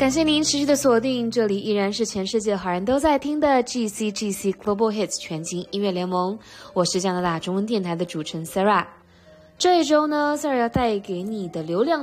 感谢您持续的锁定，这里依然是全世界好人都在听的 GCGC Global Hits 全球音乐联盟，我是加拿大中文电台的主持人 Sarah。这一周呢 Sarah 要带给你的流量